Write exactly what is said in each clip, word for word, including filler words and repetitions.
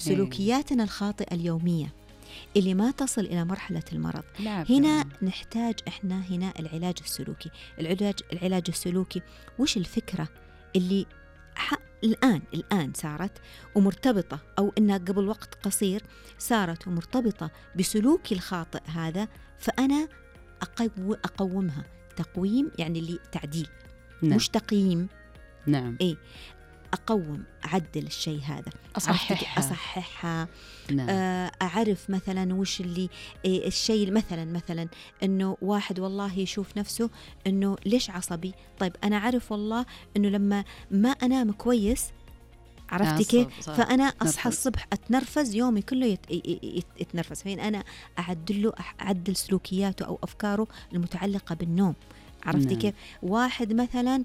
سلوكياتنا الخاطئة اليومية اللي ما تصل إلى مرحلة المرض. هنا نحتاج إحنا هنا العلاج السلوكي. العلاج العلاج السلوكي وش الفكرة اللي الآن الآن صارت ومرتبطة، أو إنها قبل وقت قصير صارت ومرتبطة بسلوكي الخاطئ هذا، فأنا أقو أقومها. تقويم يعني اللي تعديل. نعم. مش تقييم. نعم. إيه، أقوم أعدل الشيء هذا، أصححها, أصححها. نعم. أعرف مثلا وش اللي إيه الشيء، مثلا مثلا إنه واحد والله يشوف نفسه إنه ليش عصبي. طيب أنا أعرف والله إنه لما ما أنام كويس، عرفتي كيف؟ فأنا أصحى الصبح أتنرفز، يومي كله يت... يت... يتنرفز. فين أنا أعدل له أعدل سلوكياته أو أفكاره المتعلقة بالنوم. عرفتي نعم. كيف؟ واحد مثلا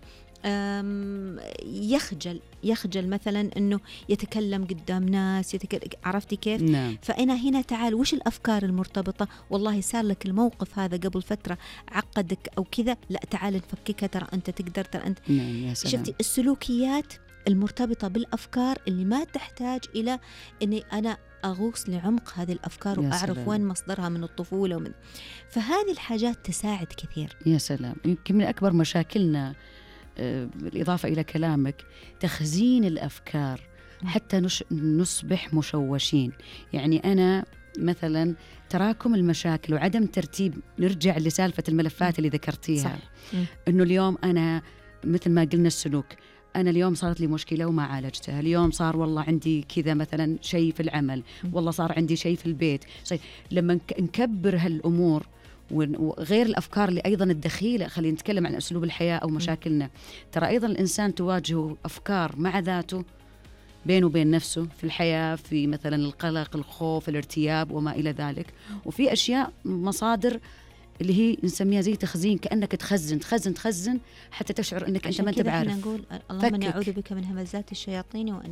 يخجل يخجل مثلا إنه يتكلم قدام ناس، يتكلم، عرفتي كيف؟ نعم. فأنا هنا تعال وش الأفكار المرتبطة؟ والله صار لك الموقف هذا قبل فترة عقدك أو كذا، لا تعال نفككها، ترى أنت تقدر، ترى أنت. نعم. يا سلام. شفتي السلوكيات المرتبطة بالأفكار اللي ما تحتاج إلى أني أنا أغوص لعمق هذه الأفكار وأعرف وين مصدرها من الطفولة ومن. فهذه الحاجات تساعد كثير. يا سلام. يمكن من أكبر مشاكلنا بالإضافة إلى كلامك تخزين الأفكار حتى نش... نصبح مشوشين. يعني أنا مثلا تراكم المشاكل وعدم ترتيب، نرجع لسالفة الملفات اللي ذكرتيها. إنه اليوم أنا مثل ما قلنا السلوك، أنا اليوم صارت لي مشكلة وما عالجتها، اليوم صار والله عندي كذا مثلا شيء في العمل، والله صار عندي شيء في البيت. لما نكبر هالأمور وغير الأفكار اللي أيضا الدخيلة، خلينا نتكلم عن أسلوب الحياة أو مشاكلنا. ترى أيضا الإنسان تواجهه أفكار مع ذاته، بينه وبين نفسه في الحياة، في مثلا القلق، الخوف، الارتياب وما إلى ذلك. وفي أشياء مصادر اللي هي نسميها زي تخزين، كأنك تخزن تخزن تخزن حتى تشعر أنك أنت ما أنت بعارف. عشان كذا نقول اللهم إني أعوذ بك من همزات الشياطين وأن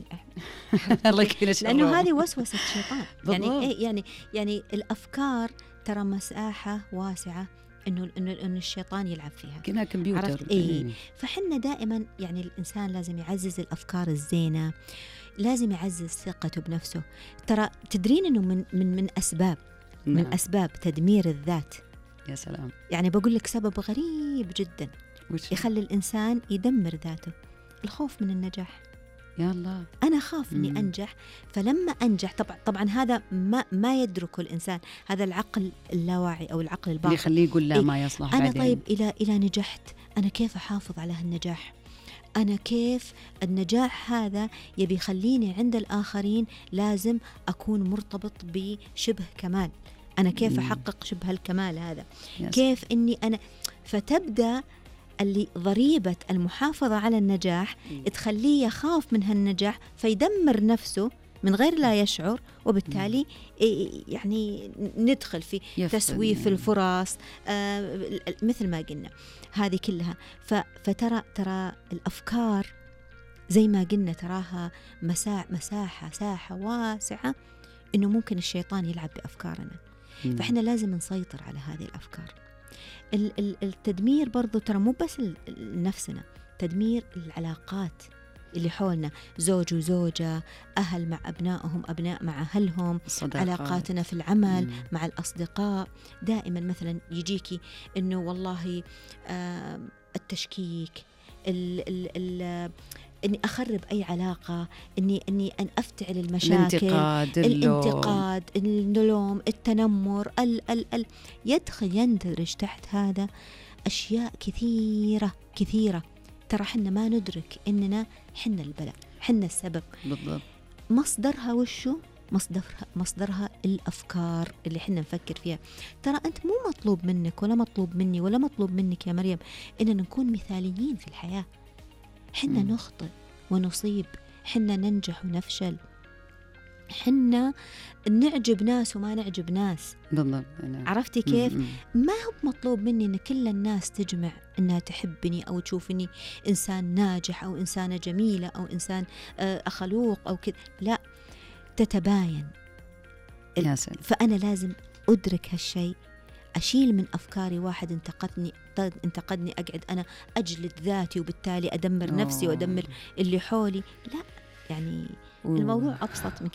الله يكفينا شره، لأنه هذه وسوسة الشيطان. يعني إيه يعني يعني الأفكار ترى مساحة واسعة إنه إنه إنه الشيطان يلعب فيها كأنها كمبيوتر. إيه. فحنا دائما يعني الإنسان لازم يعزز الأفكار الزينة، لازم يعزز ثقته بنفسه. ترى تدرين إنه من من من أسباب نعم. من أسباب تدمير الذات. يا سلام. يعني بقول لك سبب غريب جدا يخلي الإنسان يدمر ذاته، الخوف من النجاح. يا الله، أنا خاف إني مم. أنجح، فلما أنجح طبعا طبعا هذا ما ما يدركه الإنسان، هذا العقل اللاواعي أو العقل الباطن اللي يخليه يقول لا إيه؟ ما يصلح أنا بعدين. طيب إلى إلى نجحت، أنا كيف أحافظ على هالنجاح؟ أنا كيف النجاح هذا يبي يخليني عند الآخرين لازم أكون مرتبط بشبه كمال. أنا كيف أحقق شبه الكمال هذا؟ كيف إني أنا، فتبدأ اللي ضريبة المحافظة على النجاح تخليه يخاف من هالنجاح، فيدمر نفسه من غير لا يشعر، وبالتالي يعني ندخل في تسويف الفرص آه مثل ما قلنا هذه كلها. فترى ترى الأفكار زي ما قلنا تراها مساحة مساحة ساحة واسعة إنه ممكن الشيطان يلعب بأفكارنا. فإحنا لازم نسيطر على هذه الأفكار. التدمير برضو ترى مو بس لنفسنا، تدمير العلاقات اللي حولنا، زوج وزوجة، أهل مع أبنائهم، أبناء مع أهلهم، الصداقات. علاقاتنا في العمل مم. مع الأصدقاء. دائما مثلا يجيكي إنه والله آه التشكيك، ال ال ال إني أخرب أي علاقة، إني إني أن أفتعل المشاكل، الانتقاد، الانتقاد، اللوم، التنمر، ال ال ال يدخل يندرج تحت هذا أشياء كثيرة كثيرة. ترى حنا ما ندرك إننا حنا البلاء، حنا السبب. بالضبط. مصدرها وشو؟ مصدرها مصدرها الأفكار اللي حنا نفكر فيها. ترى أنت مو مطلوب منك ولا مطلوب مني ولا مطلوب منك يا مريم إننا نكون مثاليين في الحياة. حنا م. نخطئ ونصيب، حنا ننجح ونفشل، حنا نعجب ناس وما نعجب ناس. بالضبط. عرفتي كيف؟ م- م. ما هو مطلوب مني إن كل الناس تجمع إنها تحبني أو تشوفني إنسان ناجح أو إنسانة جميلة أو إنسان أخلوق أو كذا، لا، تتباين. فأنا لازم أدرك هالشيء، أشيل من أفكاري واحد انتقدني انتقدني أقعد أنا أجلد ذاتي وبالتالي أدمر أوه. نفسي وأدمر اللي حولي. لا، يعني أوه. الموضوع أبسط من